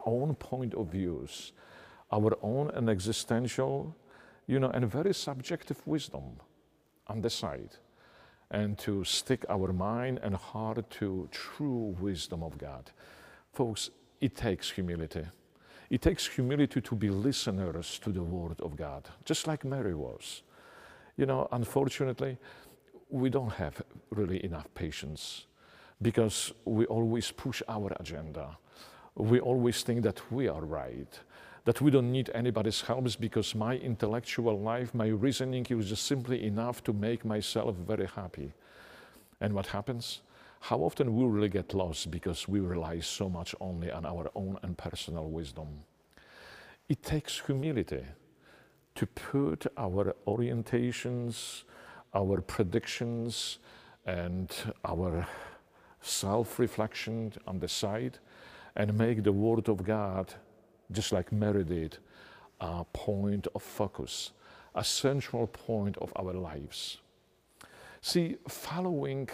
own point of views, our own and existential, and very subjective wisdom on the side, and to stick our mind and heart to true wisdom of God. Folks, it takes humility. It takes humility to be listeners to the Word of God, just like Mary was. Unfortunately, we don't have really enough patience because we always push our agenda. We always think that we are right, that we don't need anybody's help because my intellectual life, my reasoning is just simply enough to make myself very happy. And what happens? How often we really get lost because we rely so much only on our own and personal wisdom. It takes humility to put our orientations, our predictions, and our self-reflection on the side and make the Word of God, just like Mary did, a point of focus, a central point of our lives. See, following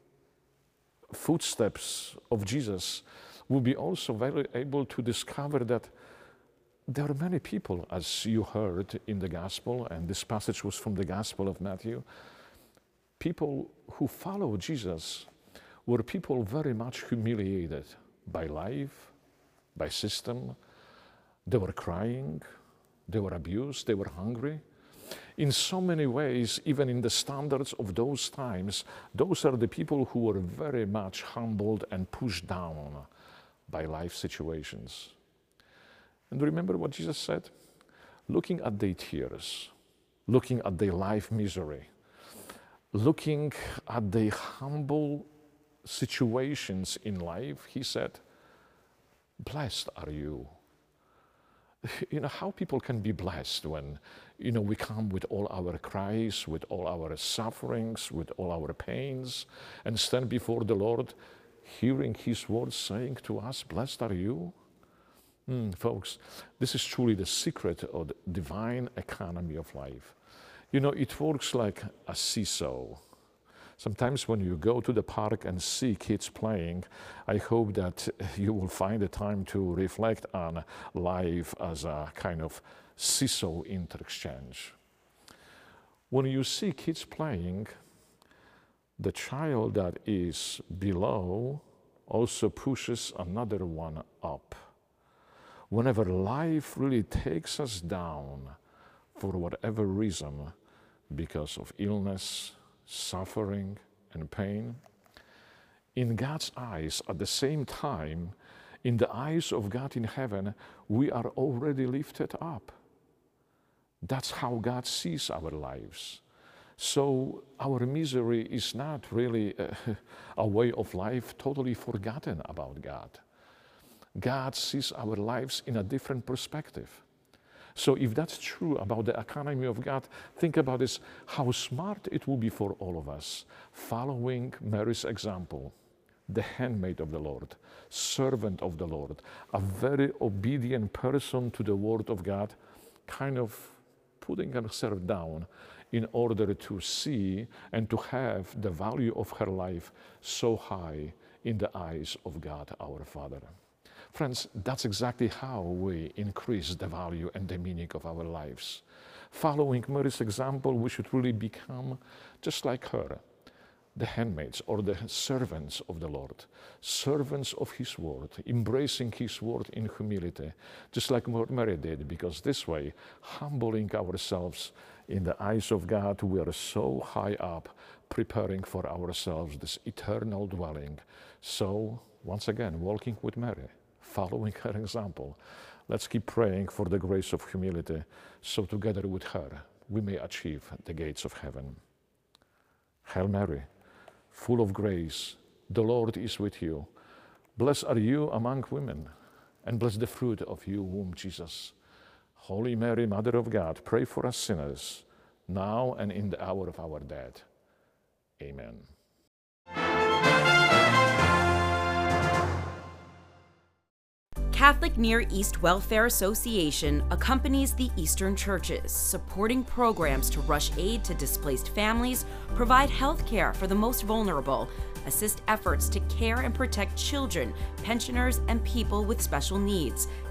footsteps of Jesus will be also very able to discover that there are many people, as you heard in the Gospel, and this passage was from the Gospel of Matthew, people who follow Jesus were people very much humiliated by life, by system. They were crying, they were abused, they were hungry. In so many ways, even in the standards of those times, those are the people who were very much humbled and pushed down by life situations. And remember what Jesus said? Looking at their tears, looking at their life misery, looking at their humble situations in life, he said, blessed are you. How people can be blessed when, we come with all our cries, with all our sufferings, with all our pains, and stand before the Lord, hearing His words saying to us, blessed are you. Folks, this is truly the secret of the divine economy of life. It works like a seesaw. Sometimes when you go to the park and see kids playing, I hope that you will find the time to reflect on life as a kind of seesaw interchange. When you see kids playing, the child that is below also pushes another one up. Whenever life really takes us down for whatever reason, because of illness, suffering, and pain, in God's eyes, at the same time, in the eyes of God in heaven, we are already lifted up. That's how God sees our lives. So our misery is not really a way of life totally forgotten about God. God sees our lives in a different perspective. So if that's true about the economy of God, think about this, how smart it will be for all of us, following Mary's example, the handmaid of the Lord, servant of the Lord, a very obedient person to the Word of God, kind of putting herself down in order to see and to have the value of her life so high in the eyes of God our Father. Friends, that's exactly how we increase the value and the meaning of our lives. Following Mary's example, we should really become just like her, the handmaids or the servants of the Lord, servants of His Word, embracing His Word in humility, just like Mary did, because this way, humbling ourselves in the eyes of God, we are so high up, preparing for ourselves this eternal dwelling. So, once again, walking with Mary, following her example. Let's keep praying for the grace of humility, so together with her, we may achieve the gates of heaven. Hail Mary, full of grace, the Lord is with you. Blessed are you among women, and blessed the fruit of your womb, Jesus. Holy Mary, Mother of God, pray for us sinners, now and in the hour of our death. Amen. Catholic Near East Welfare Association accompanies the Eastern churches, supporting programs to rush aid to displaced families, provide health care for the most vulnerable, assist efforts to care and protect children, pensioners, and people with special needs,